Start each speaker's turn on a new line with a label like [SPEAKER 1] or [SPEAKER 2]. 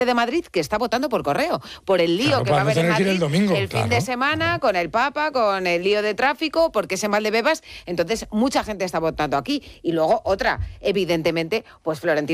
[SPEAKER 1] de Madrid que está votando por correo, por el lío que va a haber en Madrid el fin de semana, con el Papa, con el lío de tráfico, porque ese Valdebebas. Entonces, mucha gente está votando aquí. Y luego, otra, evidentemente, pues Florentino